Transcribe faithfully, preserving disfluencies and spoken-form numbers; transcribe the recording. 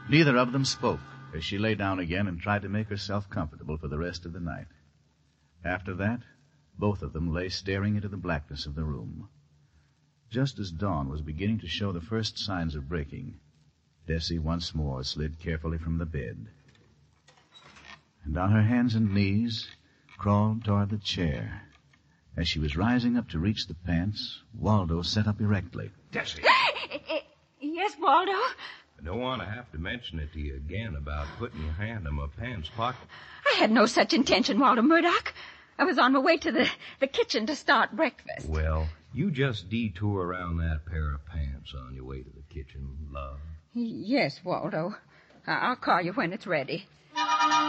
Neither of them spoke as she lay down again and tried to make herself comfortable for the rest of the night. After that, both of them lay staring into the blackness of the room. Just as dawn was beginning to show the first signs of breaking, Bessie once more slid carefully from the bed, and on her hands and knees crawled toward the chair. As she was rising up to reach the pants, Waldo sat up erectly. Bessie! Yes, Waldo? I don't want to have to mention it to you again about putting your hand in my pants pocket. I had no such intention, Waldo Murdoch. I was on my way to the, the kitchen to start breakfast. Well, you just detour around that pair of pants on your way to the kitchen, love. Yes, Waldo. I- I'll call you when it's ready.